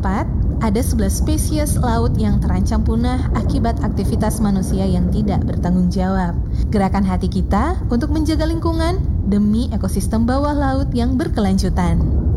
keempat, ada 11 spesies laut yang terancam punah akibat aktivitas manusia yang tidak bertanggung jawab. Gerakan hati kita untuk menjaga lingkungan demi ekosistem bawah laut yang berkelanjutan.